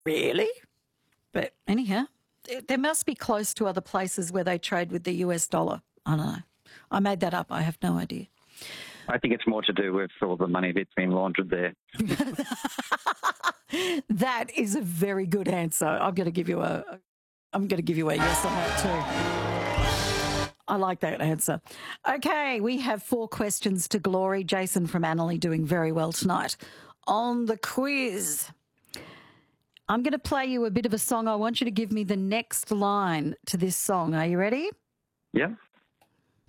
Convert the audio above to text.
Really? But anyhow, there must be close to other places where they trade with the US dollar. I don't know. I made that up. I have no idea. I think it's more to do with all the money that's been laundered there. That is a very good answer. I'm going to give you a yes on that too. I like that answer. Okay, we have 4 questions to glory. Jason from Annerley doing very well tonight. On the quiz, I'm going to play you a bit of a song. I want you to give me the next line to this song. Are you ready? Yeah.